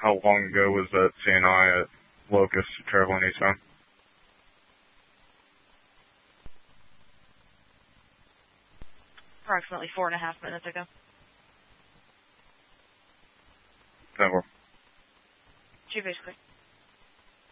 how long ago was that CNI at Locust traveling eastbound? Approximately 4.5 minutes ago. 10-4. 2 basically.